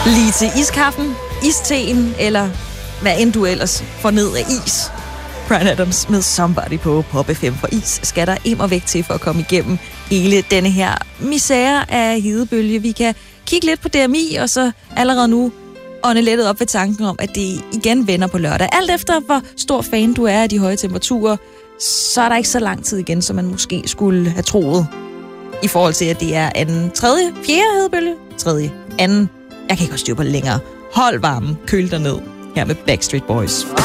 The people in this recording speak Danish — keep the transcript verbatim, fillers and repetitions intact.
Lige til iskaffen, isteen, eller hvad end du ellers får ned af is. Bryan Adams med Somebody på Pop F M, for is skal der im og væk til for at komme igennem hele denne her misære af hedebølge. Vi kan kigge lidt på D M I, og så allerede nu ånde lettet op ved tanken om, at det igen vender på lørdag. Alt efter, hvor stor fan du er af de høje temperaturer, så er der ikke så lang tid igen, som man måske skulle have troet. I forhold til, at det er anden, tredje, fjerde hedebølge? Tredje, anden. Jeg kan ikke også styre på det længere. Hold varmen, køl dig ned. Her med Backstreet Boys.